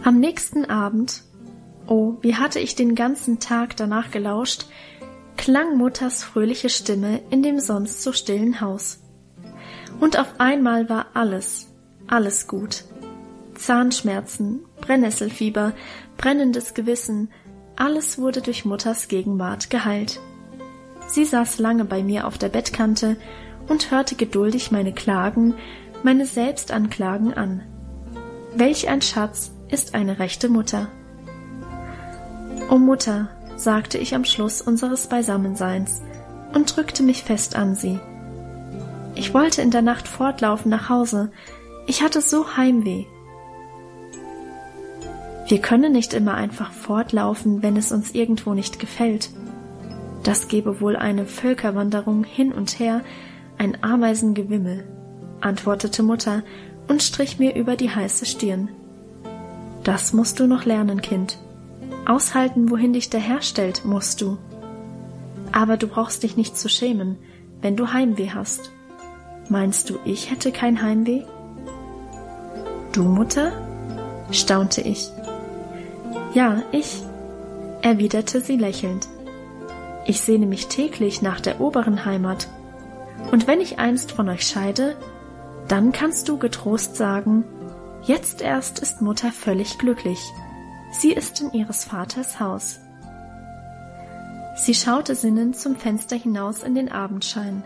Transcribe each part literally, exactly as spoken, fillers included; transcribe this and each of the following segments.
Am nächsten Abend, oh, wie hatte ich den ganzen Tag danach gelauscht, klang Mutters fröhliche Stimme in dem sonst so stillen Haus. Und auf einmal war alles, alles gut. Zahnschmerzen, Brennnesselfieber, brennendes Gewissen, alles wurde durch Mutters Gegenwart geheilt. Sie saß lange bei mir auf der Bettkante und hörte geduldig meine Klagen, meine Selbstanklagen an. Welch ein Schatz ist eine rechte Mutter. O Mutter, sagte ich am Schluss unseres Beisammenseins und drückte mich fest an sie. Ich wollte in der Nacht fortlaufen nach Hause, ich hatte so Heimweh. Wir können nicht immer einfach fortlaufen, wenn es uns irgendwo nicht gefällt. Das gäbe wohl eine Völkerwanderung hin und her, ein Ameisengewimmel, antwortete Mutter und strich mir über die heiße Stirn. Das musst du noch lernen, Kind. Aushalten, wohin dich der Herr stellt, musst du. Aber du brauchst dich nicht zu schämen, wenn du Heimweh hast. Meinst du, ich hätte kein Heimweh? Du, Mutter? Staunte ich. Ja, ich, erwiderte sie lächelnd. Ich sehne mich täglich nach der oberen Heimat. Und wenn ich einst von euch scheide, dann kannst du getrost sagen, jetzt erst ist Mutter völlig glücklich. Sie ist in ihres Vaters Haus. Sie schaute sinnend zum Fenster hinaus in den Abendschein.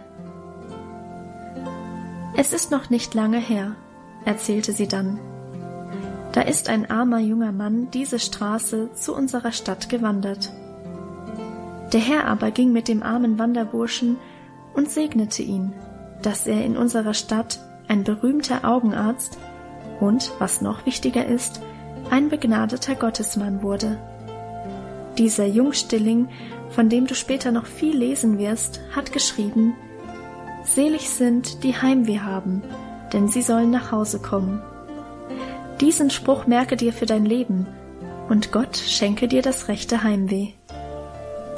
Es ist noch nicht lange her, erzählte sie dann. Da ist ein armer junger Mann diese Straße zu unserer Stadt gewandert. Der Herr aber ging mit dem armen Wanderburschen und segnete ihn, dass er in unserer Stadt ein berühmter Augenarzt und, was noch wichtiger ist, ein begnadeter Gottesmann wurde. Dieser Jungstilling, von dem du später noch viel lesen wirst, hat geschrieben: Selig sind, die Heimweh haben, denn sie sollen nach Hause kommen. Diesen Spruch merke dir für dein Leben, und Gott schenke dir das rechte Heimweh.